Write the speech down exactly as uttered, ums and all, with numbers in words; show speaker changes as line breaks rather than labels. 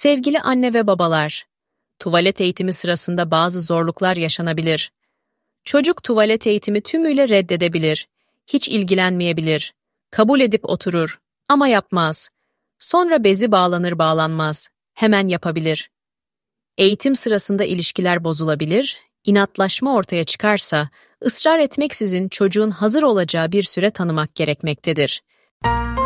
Sevgili anne ve babalar, tuvalet eğitimi sırasında bazı zorluklar yaşanabilir. Çocuk tuvalet eğitimi tümüyle reddedebilir, hiç ilgilenmeyebilir, kabul edip oturur ama yapmaz. Sonra bezi bağlanır bağlanmaz, hemen yapabilir. Eğitim sırasında ilişkiler bozulabilir, inatlaşma ortaya çıkarsa, ısrar etmeksizin çocuğun hazır olacağı bir süre tanımak gerekmektedir.